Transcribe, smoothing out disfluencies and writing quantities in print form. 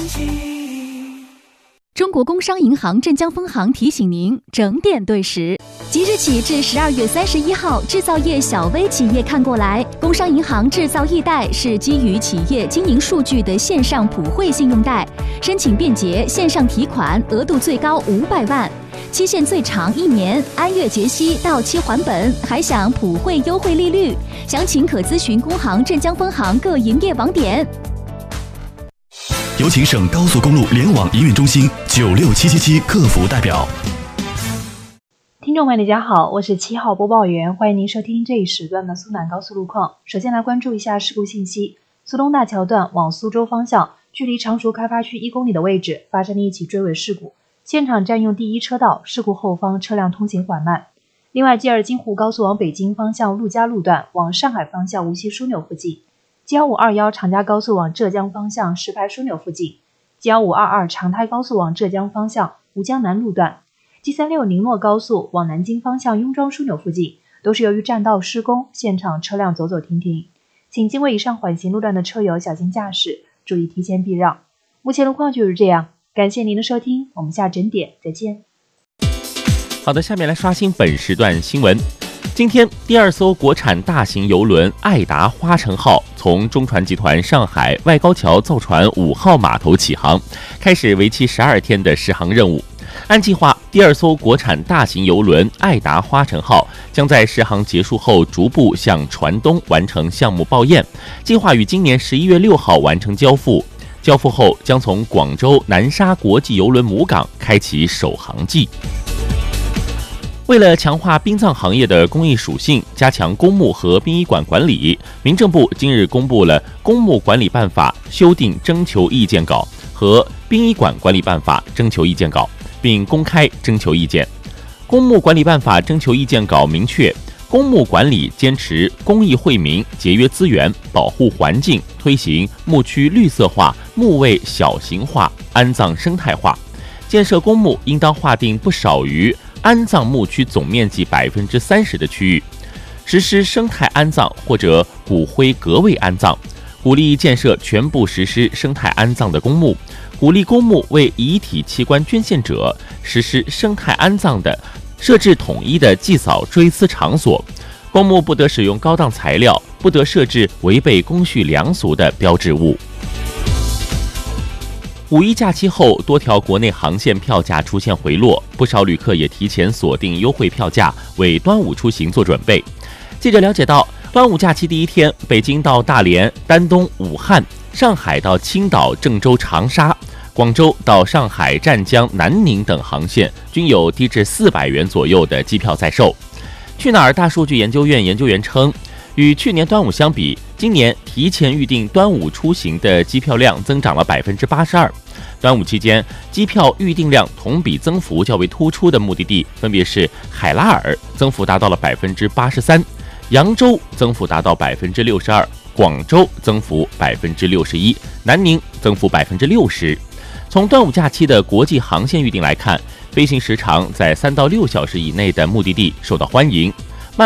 中国工商银行镇江分行提醒您整点对时。即日起至12月31号，制造业小微企业看过来，工商银行制造易贷是基于企业经营数据的线上普惠信用贷，申请便捷，线上提款，额度最高500万，期限最长1年，按月结息，到期还本，还享普惠优惠利率。详情可咨询工行镇江分行各营业网点。 有请省高速公路联网营运中心96777客服代表。 听众们大家好，我是7号播报员，欢迎您收听这一时段的苏南高速路况。首先来关注一下事故信息。苏东大桥段往苏州方向，距离常熟开发区1公里的位置发生了一起追尾事故，现场占用第一车道，事故后方车辆通行缓慢。另外，G2京沪高速往北京方向陆家路段往上海方向无锡枢纽附近，G1521长嘉高速往浙江方向石牌枢纽附近，G1522长泰高速往浙江方向吴江南路段，G36宁洛高速往南京方向雍庄枢纽附近，都是由于占道施工，现场车辆走走停停，请经过以上缓行路段的车友小心驾驶，注意提前避让。目前路况就是这样，感谢您的收听，我们下整点再见。 好的，下面来刷新本时段新闻。今天，第2艘国产大型邮轮爱达花城号从中船集团上海外高桥造船5号码头起航，开始为期12天的试航任务。按计划，第2艘国产大型邮轮爱达花城号将在试航结束后逐步向船东完成项目报验，计划于今年11月6号完成交付。交付后将从广州南沙国际邮轮母港开启首航季。为了强化殡葬行业的公益属性，加强公墓和殡仪馆管理，民政部今日公布了《公墓管理办法》修订征求意见稿和《殡仪馆管理办法》征求意见稿，并公开征求意见。公墓管理办法征求意见稿明确，公墓管理坚持公益惠民、节约资源、保护环境，推行墓区绿色化、墓位小型化、安葬生态化。建设公墓应当划定不少于安葬墓区总面积30%的区域，实施生态安葬或者骨灰隔位安葬，鼓励建设全部实施生态安葬的公墓，鼓励公墓为遗体器官捐献者实施生态安葬的设置统一的祭扫追思场所，公墓不得使用高档材料，不得设置违背公序良俗的标志物。5·1假期后，多条国内航线票价出现回落，不少旅客也提前锁定优惠票价，为端午出行做准备。记者了解到，端午假期第一天，北京到大连、丹东、武汉，上海到青岛、郑州、长沙，广州到上海、湛江、南宁等航线均有低至400元左右的机票在售。去哪儿大数据研究院研究员称，与去年端午相比，今年提前预订端午出行的机票量增长了82%。端午期间，机票预订量同比增幅较为突出的目的地分别是海拉尔，增幅达到了83%，扬州增幅达到62%，广州增幅61%，南宁增幅60%。从端午假期的国际航线预订来看，飞行时长在3到6小时以内的目的地受到欢迎，